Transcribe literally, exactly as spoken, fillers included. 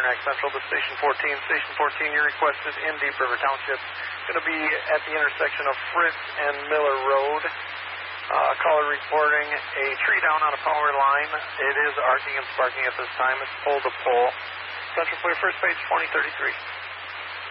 Merrimack Central to Station fourteen. Station fourteen, your request is in Deep River Township. Going to be at the intersection of Fritz and Miller Road. Uh, caller reporting a tree down on a power line. It is arcing and sparking at this time. It's pole to pole. Central Clear, first page twenty thirty-three.